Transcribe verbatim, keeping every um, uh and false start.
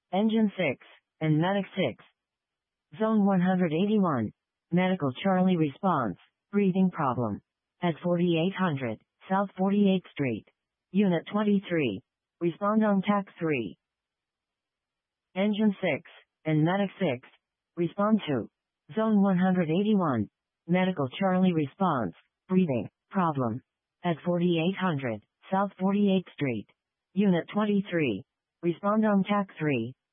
Engine six, and Medic six. Zone one hundred eighty-one. Medical Charlie response, breathing problem. At forty-eight hundred, South forty-eighth Street. Unit twenty-three. Respond on T A C three. Engine six, and Medic six. Respond to. Zone one hundred eighty-one. Medical Charlie response, breathing problem. At forty-eight hundred, South forty-eighth Street. Unit twenty-three. Respond on T A C three.